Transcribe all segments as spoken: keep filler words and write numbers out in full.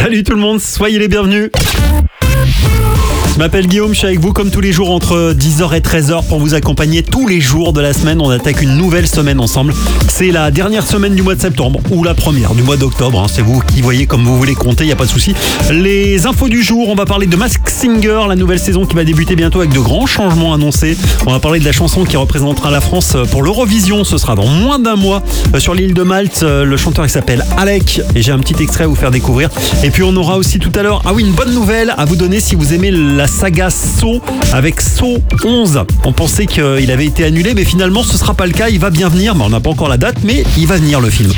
Salut tout le monde, soyez les bienvenus. Je m'appelle Guillaume, je suis avec vous comme tous les jours entre dix heures et treize heures pour vous accompagner tous les jours de la semaine. On attaque une nouvelle semaine ensemble. C'est la dernière semaine du mois de septembre ou la première du mois d'octobre. Hein. C'est vous qui voyez comme vous voulez compter, il n'y a pas de souci. Les infos du jour, on va parler de Masked Singer, la nouvelle saison qui va débuter bientôt avec de grands changements annoncés. On va parler de la chanson qui représentera la France pour l'Eurovision. Ce sera dans moins d'un mois sur l'île de Malte. Le chanteur il s'appelle Alec et j'ai un petit extrait à vous faire découvrir. Et puis on aura aussi tout à l'heure, ah oui, une bonne nouvelle à vous donner si vous aimez la saga Saw avec Saw onze. On pensait qu'il avait été annulé, mais finalement ce sera pas le cas. Il va bien venir, mais on n'a pas encore la date, mais il va venir le film.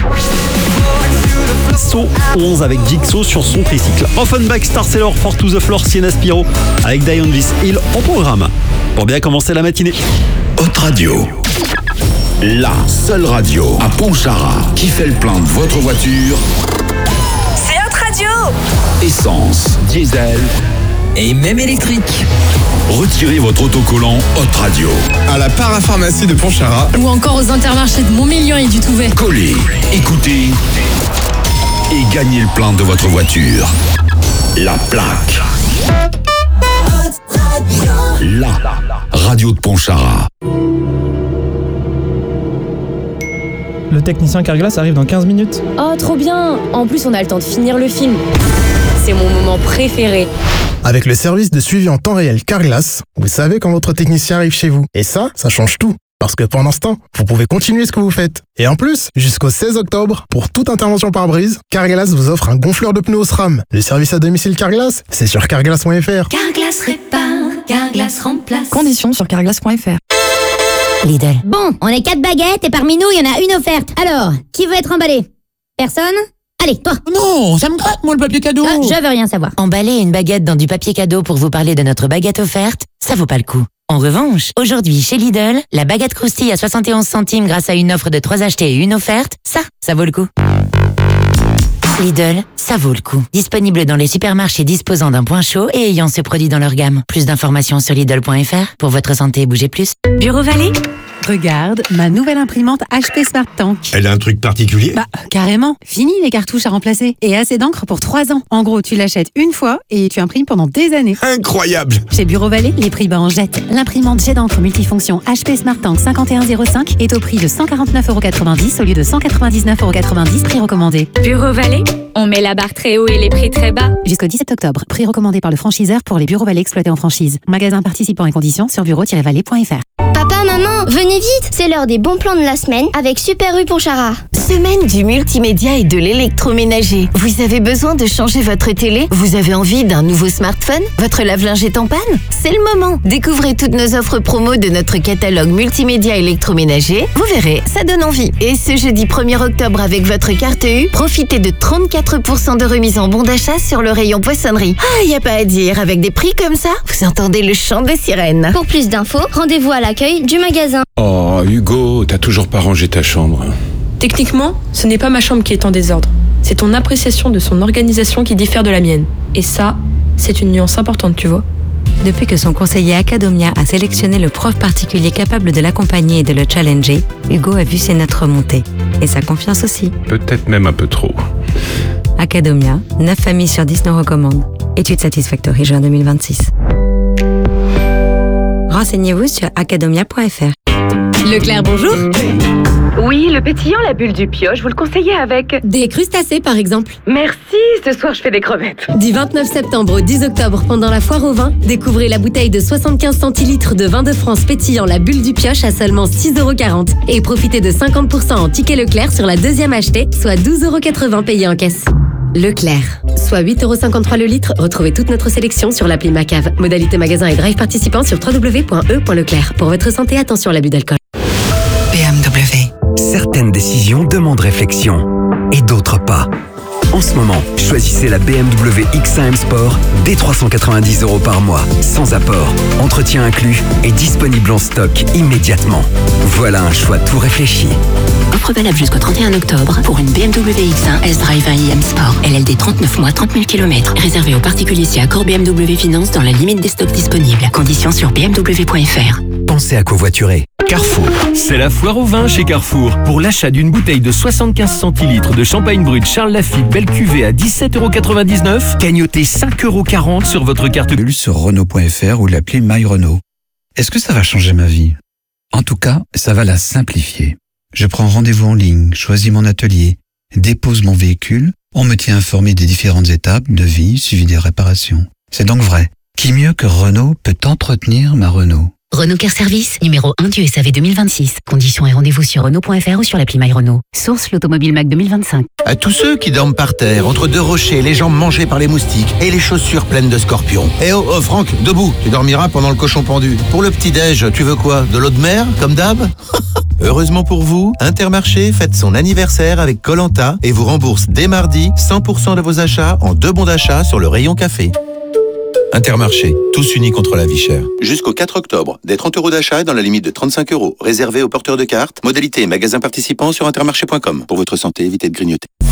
Saw onze avec Jigsaw sur son tricycle. Offenbach, Star Sailor, Four to the Floor, Sienna Spiro avec Die on This Hill au programme. Pour bien commencer la matinée. Hot Radio. La seule radio à Pontcharra qui fait le plein de votre voiture. C'est Hot Radio. Essence, diesel et même électrique. Retirez votre autocollant Hot Radio à la parapharmacie de Pontcharra ou encore aux intermarchés de Montmélian et du Touvet. Collez, écoutez et gagnez le plein de votre voiture. La plaque. La radio de Pontcharra. Le technicien Carglass arrive dans quinze minutes. Oh, trop bien! En plus, on a le temps de finir le film. C'est mon moment préféré. Avec le service de suivi en temps réel Carglass, vous savez quand votre technicien arrive chez vous. Et ça, ça change tout. Parce que pendant ce temps, vous pouvez continuer ce que vous faites. Et en plus, jusqu'au seize octobre, pour toute intervention par brise, Carglass vous offre un gonfleur de pneus au SRAM. Le service à domicile Carglass, c'est sur carglass point f r. Carglass répare, Carglass remplace. Conditions sur carglass point f r. Lidl. Bon, on est quatre baguettes et parmi nous, il y en a une offerte. Alors, qui veut être emballé? Personne? Allez, toi. Non, ça me gratte, moi, le papier cadeau. Ah, je veux rien savoir. Emballer une baguette dans du papier cadeau pour vous parler de notre baguette offerte, ça vaut pas le coup. En revanche, aujourd'hui, chez Lidl, la baguette croustille à soixante et onze centimes grâce à une offre de trois achetés et une offerte, ça, ça vaut le coup. Lidl, ça vaut le coup. Disponible dans les supermarchés disposant d'un point chaud et ayant ce produit dans leur gamme. Plus d'informations sur Lidl point f r. Pour votre santé, bougez plus. Bureau Vallée? Regarde, ma nouvelle imprimante H P Smart Tank. Elle a un truc particulier? Bah, carrément. Fini les cartouches à remplacer. Et assez d'encre pour trois ans. En gros, tu l'achètes une fois et tu imprimes pendant des années. Incroyable! Chez Bureau Vallée, les prix bas en jette. L'imprimante jet d'encre multifonction H P Smart Tank cinquante et un zéro cinq est au prix de cent quarante-neuf euros quatre-vingt-dix au lieu de cent quatre-vingt-dix-neuf euros quatre-vingt-dix, prix recommandé. Bureau Vallée, on met la barre très haut et les prix très bas. Jusqu'au dix-sept octobre, prix recommandé par le franchiseur pour les Bureaux Vallée exploités en franchise. Magasin participant et conditions sur bureau tiret vallée point f r. Papa, maman, venez vite! C'est l'heure des bons plans de la semaine avec Super U Pontcharra. Semaine du multimédia et de l'électroménager. Vous avez besoin de changer votre télé? Vous avez envie d'un nouveau smartphone? Votre lave-linge est en panne? C'est le moment! Découvrez toutes nos offres promo de notre catalogue multimédia électroménager. Vous verrez, ça donne envie. Et ce jeudi premier octobre avec votre carte U, profitez de trente-quatre pour cent de remise en bon d'achat sur le rayon poissonnerie. Ah, y a pas à dire, avec des prix comme ça, vous entendez le chant des sirènes. Pour plus d'infos, rendez-vous à l'accueil du magasin. Oh, Hugo, t'as toujours pas rangé ta chambre. Techniquement, ce n'est pas ma chambre qui est en désordre. C'est ton appréciation de son organisation qui diffère de la mienne. Et ça, c'est une nuance importante, tu vois. Depuis que son conseiller Academia a sélectionné le prof particulier capable de l'accompagner et de le challenger, Hugo a vu ses notes remonter. Et sa confiance aussi. Peut-être même un peu trop. Academia, neuf familles sur dix nous recommandent. Étude Satisfactory juin deux mille vingt-six. Renseignez-vous sur academia point f r. Leclerc, bonjour. Oui, le pétillant, la bulle du pioche, vous le conseillez avec? Des crustacés, par exemple. Merci, ce soir je fais des crevettes. Du vingt-neuf septembre au dix octobre, pendant la foire au vin, découvrez la bouteille de soixante-quinze centilitres de vin de France pétillant la bulle du pioche à seulement six euros quarante. Et profitez de cinquante pour cent en ticket Leclerc sur la deuxième achetée, soit douze euros quatre-vingts payés en caisse. Leclerc, soit huit euros cinquante-trois le litre. Retrouvez toute notre sélection sur l'appli Macave. Modalité magasin et drive participant sur w w w point e point leclerc. Pour votre santé, attention à l'abus d'alcool. B M W. Certaines décisions demandent réflexion et d'autres pas. En ce moment, choisissez la B M W X un M Sport dès trois cent quatre-vingt-dix euros par mois, sans apport, entretien inclus et disponible en stock immédiatement. Voilà un choix tout réfléchi. Offre valable jusqu'au trente et un octobre pour une B M W X un S-Drive un i M Sport. L L D trente-neuf mois, trente mille kilomètres. Réservé aux particuliers si accord B M W Finance dans la limite des stocks disponibles. Conditions sur b m w point f r. Pensez à covoiturer. Carrefour. C'est la foire au vin chez Carrefour. Pour l'achat d'une bouteille de soixante-quinze centilitres de champagne brut Charles Lafite belle cuvée à dix-sept euros quatre-vingt-dix-neuf, gagnotez cinq euros quarante sur votre carte de sur Renault point F R ou l'appli My Renault. Est-ce que ça va changer ma vie? En tout cas, ça va la simplifier. Je prends rendez-vous en ligne, choisis mon atelier, dépose mon véhicule, on me tient informé des différentes étapes, devis, suivi des réparations. C'est donc vrai. Qui mieux que Renault peut entretenir ma Renault? Renault Care Service, numéro un du S A V deux mille vingt-six. Conditions et rendez-vous sur Renault point F R ou sur l'appli My Renault. Source l'Automobile Mac deux mille vingt-cinq. À tous ceux qui dorment par terre, entre deux rochers, les jambes mangées par les moustiques et les chaussures pleines de scorpions. Eh oh, oh Franck, debout, tu dormiras pendant le cochon pendu. Pour le petit-déj, tu veux quoi? De l'eau de mer, comme d'hab? Heureusement pour vous, Intermarché fête son anniversaire avec Koh-Lanta et vous rembourse dès mardi cent pour cent de vos achats en deux bons d'achat sur le rayon café. Intermarché, tous unis contre la vie chère. Jusqu'au quatre octobre, des trente euros d'achat dans la limite de trente-cinq euros, réservés aux porteurs de cartes. Modalité et magasins participants sur intermarché point com. Pour votre santé, évitez de grignoter.